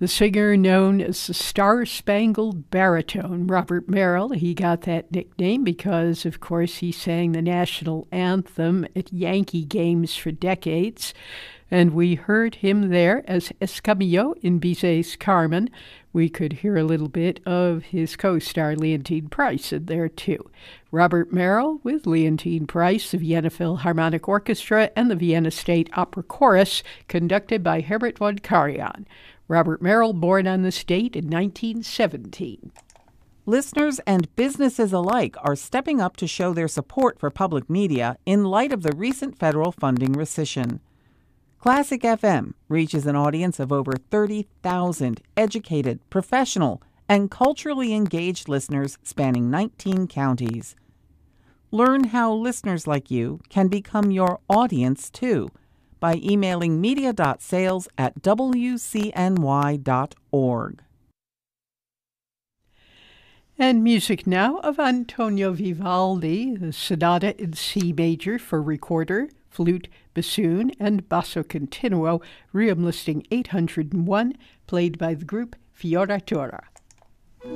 The singer known as the Star-Spangled Baritone, Robert Merrill. He got that nickname because, of course, he sang the national anthem at Yankee games for decades. And we heard him there as Escamillo in Bizet's Carmen. We could hear a little bit of his co-star Leontyne Price in there, too. Robert Merrill with Leontyne Price, the Vienna Philharmonic Orchestra, and the Vienna State Opera Chorus, conducted by Herbert von Karajan. Robert Merrill, born on this date in 1917. Listeners and businesses alike are stepping up to show their support for public media in light of the recent federal funding rescission. Classic FM reaches an audience of over 30,000 educated, professional, and culturally engaged listeners spanning 19 counties. Learn how listeners like you can become your audience, too, by emailing media.sales@wcny.org. And music now of Antonio Vivaldi, the Sonata in C major for recorder, flute, bassoon, and basso continuo, Ream listing 801, played by the group Fioratura.